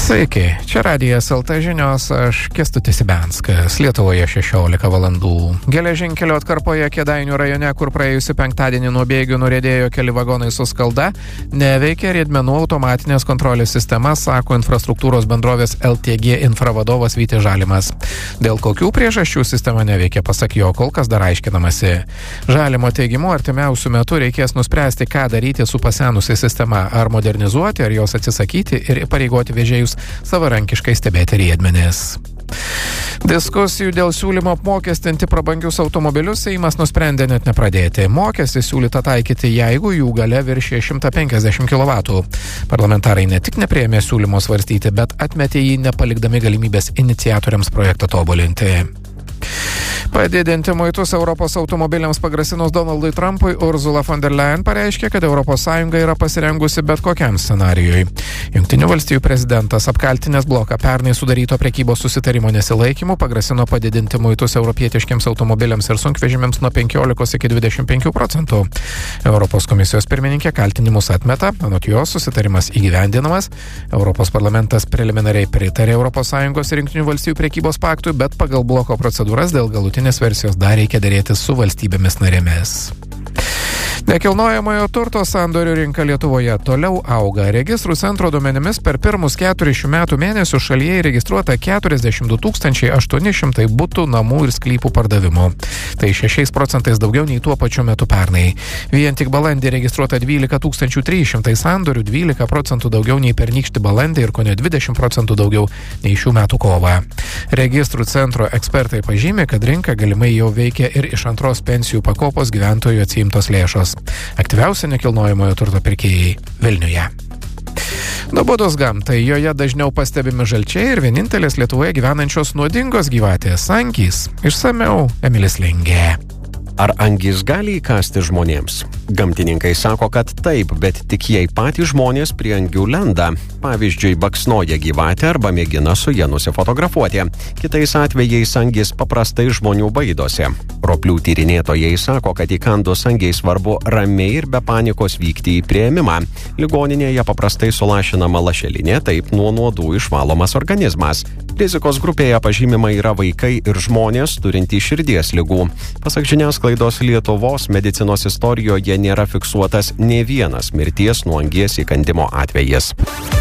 Sveiki, čia Radijas LT žinios, aš Kęstutis Ibenskas, Lietuvoje 16 valandų. Geležinkelio atkarpoje Kėdainių rajone, kur praėjusį penktadienį nuo bėgių nuriedėjo keli vagonai su skalda, neveikia riedmenų automatinės kontrolės sistema, sako infrastruktūros bendrovės LTG Infra vadovas Vytis Žalimas. Dėl kokių priežasčių sistema neveikia, pasak jo, kol kas dar aiškinamasi. Žalimo teigimu, artimiausių metų reikės nuspręsti, ką daryti su pasenusia sistema, ar modernizuoti, ar jos atsisakyti ir pareigoti vežėjus savarankiškai stebėti riedmenis. Diskusijų dėl siūlymo apmokestinti prabangius automobilius Seimas nusprendė net nepradėti. Mokestį siūlyta taikyti, jeigu jų galia viršija 150 kW. Parlamentarai ne tik nepriėmė siūlymo svarstyti, bet atmetė jį, nepalikdami galimybės iniciatoriams projektą tobulinti. Padidinti muitus Europos automobiliams pagrasinus Donaldui Trumpui, Ursula von der Leyen pareiškė, kad ES yra pasirengusi bet kokiam scenarijui. Jungtinių valstijų prezidentas, apkaltinęs bloką pernai sudaryto prekybos susitarimo nesilaikymu, pagrasino padidinti muitus europietiškiams automobiliams ir sunkvežimiams nuo 15 iki 25%. Europos komisijos pirmininkė kaltinimus atmeta, anot jos susitarimas įgyvendinamas. Europos parlamentas preliminariai pritarė ES ir Jungtinių valstijų prekybos paktui, bet pagal bloko procedūras dėl galutinės versijos dar reikia dėrėtis su valstybėmis narėmis. Nekilnojamojo turto sandorių rinka Lietuvoje toliau auga. Registrų centro duomenimis per pirmus 4 šių metų mėnesių šalyje įregistruota 42 800 butų, namų ir sklypų pardavimų. Tai 6% daugiau nei tuo pačiu metu pernai. Vien tik balandį registruota 12 300 sandorių, 12% daugiau nei pernykštį balandį ir kone 20% daugiau nei šių metų kovą. Registrų centro ekspertai pažymė, kad rinka galimai jau veikia ir iš antros pensijų pakopos gyventojų atsiimtos lėšos. Aktyviausia nekilnojamojo turto pirkėjai Vilniuje. Nuobodus gamtai, joje dažniau pastebimi žalčiai ir vienintelės Lietuvoje gyvenančios nuodingos gyvatės angys. Išsamiau Emilis Lingė. Ar angys gali įkąsti žmonėms? Gamtininkai sako, kad taip, bet tik jei patys žmonės prie angių lenda. Pavyzdžiui, baksnoja gyvatę arba mėgina su ja nusifotografuoti. Kitais atvejais angys paprastai žmonių baidosi. Roplių tyrinėtojai sako, kad įkandus angiai svarbu ramiai ir be panikos vykti į priėmimą. Ligoninėje paprastai sulašinama lašelinė, taip nuo nuodų išvalomas organizmas. Rizikos grupėje pažymima yra vaikai ir žmonės turintys širdies ligų. Pasak žiniasklaidos, Lietuvos medicinos istorijoje nėra fiksuotas nė vienas mirties nuo angies įkandimo atvejis.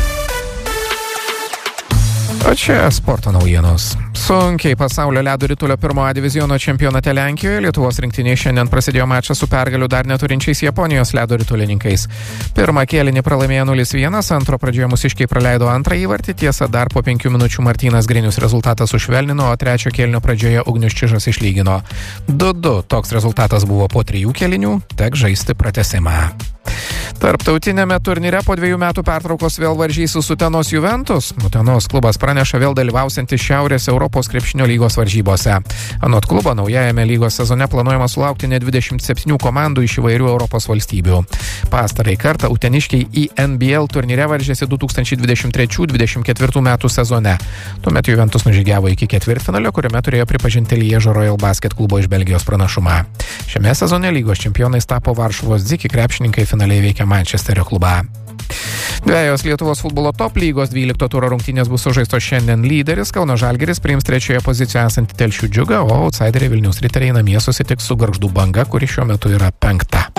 O čia sporto naujienos. Sunkiai pasaulio ledo ritulio 1 diviziono čempionate Lenkijoje Lietuvos rinktinėje šiandien prasidėjo mačas su pergalių dar neturinčiais Japonijos ledo ritulininkais. Pirmą kėlinį pralaimėjo 0-1, antro pradžioje mūsiškiai praleido antrą įvartį, tiesa dar po 5 minučių Martynas Grinius rezultatą sušvelnino, o trečio kėlinio pradžioje Ugnius Čižas išlygino. 2-2 toks rezultatas buvo po 3 kėlinių, tek žaisti pratęsimą. Tarptautinėme turnyre po 2 metų pertraukos vėl varžysis Utenos Juventus. Utenos klubas praneša vėl dalyvausiantis Šiaurės Europos krepšinio lygos varžybose. Anot klubo, naujajame lygos sezone planuojama sulaukti net 27 komandų iš įvairių Europos valstybių. Pastarąjį kartą uteniškiai į NBL turnyre varžėsi 2023-2024 metų sezone. Tuomet Juventus nužygiavo iki ketvirtfinalio, kuriame turėjo pripažinti Liežo Royal Basket klubo iš Belgijos pranašumą. Šiame sezone lygos čempionais tapo Varšuvos Dziki, krepšininkai finaliai veikia Mančesterio klubą. Dvejos Lietuvos futbolo top lygos 12 turo rungtynės bus sužaistos šiandien. Lyderis Kauno Žalgiris priims 3 pozicijoje esantį Telšių Džiugą, o outsideriai Vilniaus Riteriai namie susitiks su Gargždų Banga, kuri šiuo metu yra 5.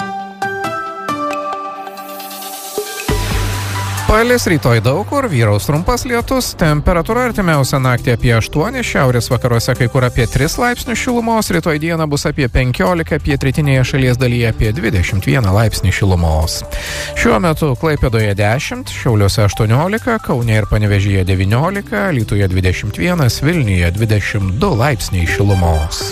Palis rytoj daug kur, vyraus trumpas lietus, temperatūra artimiausią naktį apie 8, šiaurės vakaruose kai kur apie 3 laipsnių šilumos, rytoj dieną bus apie 15, pietrytinėje šalies dalyje apie 21 laipsnį šilumos. Šiuo metu Klaipėdoje 10, Šiauliuose 18, Kaune ir Panevėžyje 19, Alytuje 21, Vilniuje 22 laipsniai šilumos.